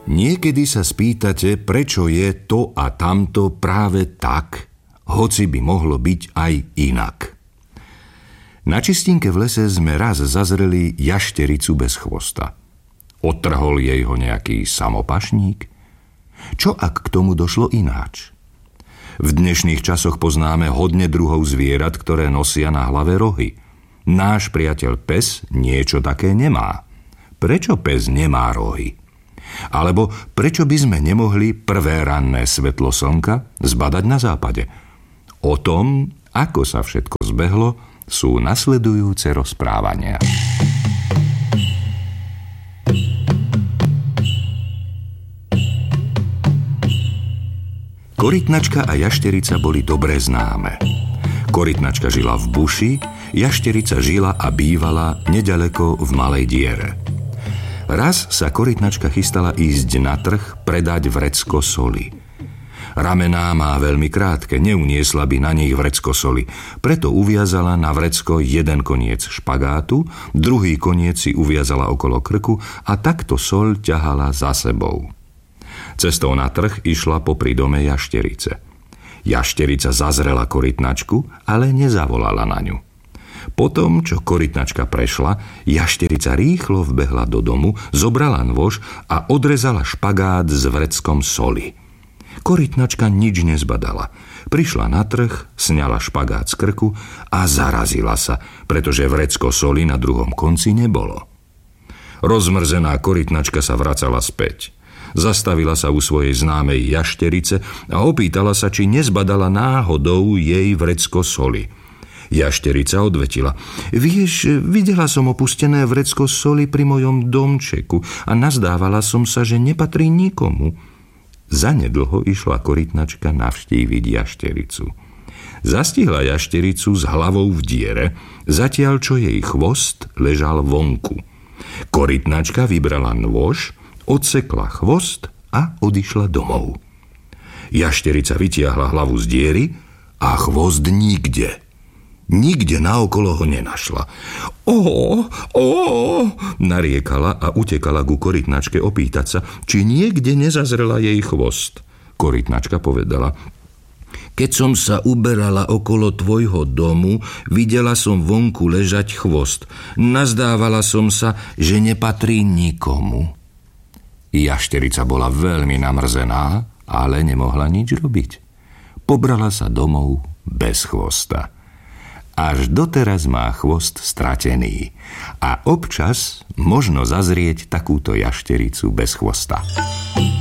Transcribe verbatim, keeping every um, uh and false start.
Niekedy sa spýtate, prečo je to a tamto práve tak, hoci by mohlo byť aj inak. Na čistinke v lese sme raz zazreli jaštericu bez chvosta. Odtrhol jej ho nejaký samopašník? Čo ak k tomu došlo ináč? V dnešných časoch poznáme hodne druhov zvierat, ktoré nosia na hlave rohy. Náš priateľ pes niečo také nemá. Prečo pes nemá rohy? Alebo prečo by sme nemohli prvé ranné svetlo slnka zbadať na západe? O tom, ako sa všetko zbehlo, sú nasledujúce rozprávania. Korytnačka a jašterica boli dobre známe. Korytnačka žila v buši, jašterica žila a bývala neďaleko v malej diere. Raz sa korytnačka chystala ísť na trh predať vrecko soli. Ramená má veľmi krátke, neuniesla by na nich vrecko soli, preto uviazala na vrecko jeden koniec špagátu, druhý koniec si uviazala okolo krku a takto soľ ťahala za sebou. Cestou na trh išla popri dome jašterice. Jašterica zazrela korytnačku, ale nezavolala na ňu. Potom, čo korytnačka prešla, jašterica rýchlo vbehla do domu, zobrala nôž a odrezala špagát s vreckom soli. Korytnačka nič nezbadala. Prišla na trh, sňala špagát z krku a zarazila sa, pretože vrecko soli na druhom konci nebolo. Rozmrzená korytnačka sa vracala späť. Zastavila sa u svojej známej jašterice a opýtala sa, či nezbadala náhodou jej vrecko soli. Jašterica odvetila: Vieš, videla som opustené vrecko soli pri mojom domčeku a nazdávala som sa, že nepatrí nikomu. Zanedlho išla korytnačka navštíviť jaštericu. Zastihla jaštericu s hlavou v diere, zatiaľ čo jej chvost ležal vonku. Korytnačka vybrala nôž, odsekla chvost a odišla domov. Jašterica vytiahla hlavu z diery a chvost nikde. Nikde naokolo ho nenašla. Ó, ó, nariekala a utekala ku korytnačke opýtať sa, či niekde nezazrela jej chvost. Korytnačka povedala: Keď som sa uberala okolo tvojho domu, videla som vonku ležať chvost. Nazdávala som sa, že nepatrí nikomu. Jašterica bola veľmi namrzená, ale nemohla nič robiť. Pobrala sa domov bez chvosta. Až doteraz má chvost stratený a občas možno zazrieť takúto jaštericu bez chvosta.